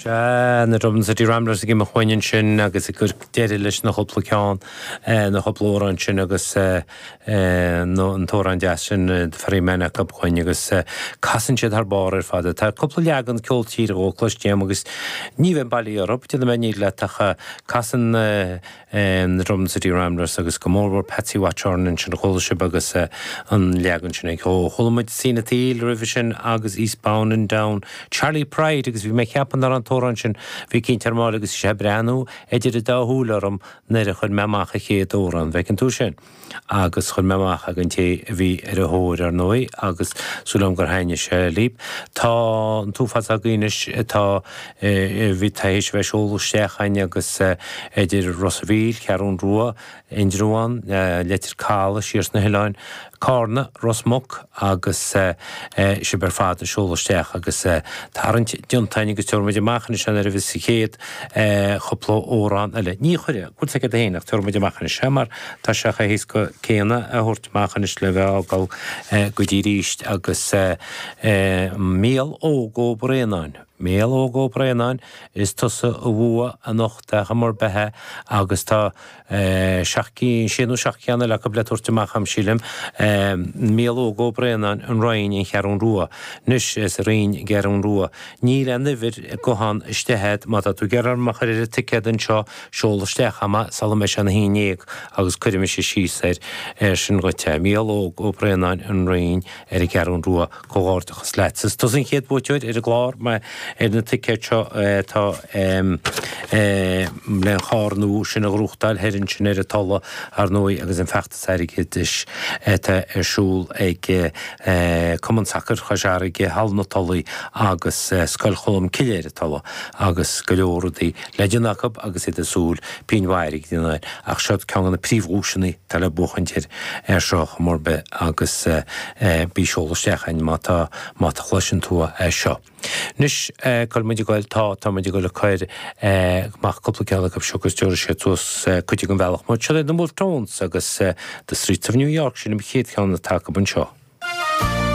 Na Robin City Ramblers gim chuin sin agus I gur déidir leis na choplaán na choplóran sin agus nó an tóran de sin farí mena cap chuin agus casan siad ar bar ar fada. Tá coppla leagan ceoltíí ó cloistéam agus níomh bailí Europa de mení le tacha casan na Robin City Ramblers agus go mór Patsy Watchorn sin choilse agus an leagan sin cholamid sína tíl rih sin agus Eastbound and Down Charlie Pride agus bhí me cheapan ar an tóran sin bhí cinn termáil agus sé breanú idir a dáthúlarm nuair a chun meach a chéad óran bheith an tú sin agus chun meach a an té bhí ar a thóir ar nói agus súlam gur haine sé líp. Tá an túfas a gainis tá bhí taéis bheith seolústeachchaine agus idir Rossvíl cearún rua Indrúan letir cála síos na Hiláin Carna Rosmok agus sé ber fád a seolústeach agus tarint diontainine agus tuairmid amachchan sin ar a bhí chéad chopló órán eile ní chuide chuil a héanaach tuairmid amachchan sem mar tá seach a hís go céanna a thuirtmachchanis le bheith ágáil go dtí ríist agus méal ógó bréanáin. Méal ógó bréanáin is tusa a bhua a nochta a mar bethe agus tá sinú seachceanna le go bleúirteachcham sílim méal ógó bréanáin an roiin in chearún rua. Nus is réin gearún rua. Ní lennihir gohan istehead má tú gear machar ar a ticed an seo seolalasteachama salam is an hínéag agus chuidirimi sé síos ar sin goite. Méal ógó bréanáin an roiin ar a gearún rua cóáirtachas leitsas. Tus an chéad búteid ar a glár na ticket tá le chárnú sin a grúchtáil herin sin ar a talla ar nói agus an fechttas airigis siúl ag cuman sacr chasearige hal na tallaí agus scoil cholam ciléir a talla agus go leordaí leidirnachab agus iad a súl pínhairig dina ach seod ceangan na príomhúisinaí tal le buchantir seo morbe agus bí seolalasteachchain má tá chluisin túa seo. Nus col muidir goil tá muidir goil a chuir mach coppla ceala ab segus teir sé tús chuide an bhealach mu se na múl trons agus the Streets of New York sin chéad cheanna take an seo.